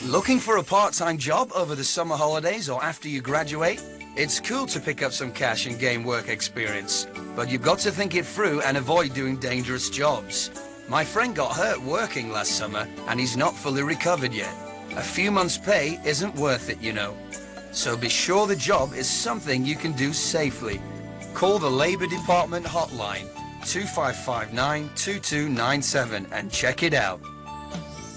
Looking for a part-time job over the summer holidays or after you graduate? It's cool to pick up some cash and gain work experience, but you've got to think it through and avoid doing dangerous jobs. My friend got hurt working last summer and he's not fully recovered yet. A few months' pay isn't worth it, you know. So be sure the job is something you can do safely. Call the Labour Department hotline 2559 2297 and check it out.